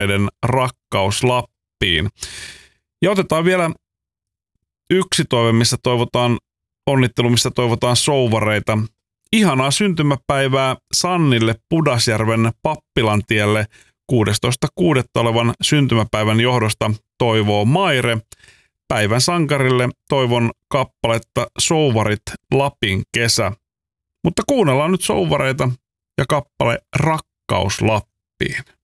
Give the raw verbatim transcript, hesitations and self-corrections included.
souvareiden rakkaus Lappiin. Ja otetaan vielä yksi toive, missä toivotaan onnittelu, missä toivotaan souvareita. Ihanaa syntymäpäivää Sannille Pudasjärven Pappilantielle kuudestoista kuudetta olevan syntymäpäivän johdosta toivoo Maire. Päivän sankarille toivon kappaletta Souvarit Lapin kesä. Mutta kuunnellaan nyt souvareita ja kappale Rakkaus Lappiin.